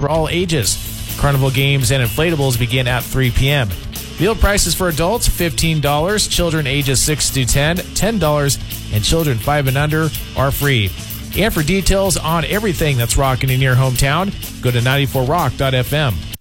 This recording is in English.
for all ages. Carnival games and inflatables begin at 3 p.m. Meal prices for adults, $15. Children ages 6 to 10, $10. And children 5 and under are free. And for details on everything that's rocking in your hometown, go to 94rock.fm.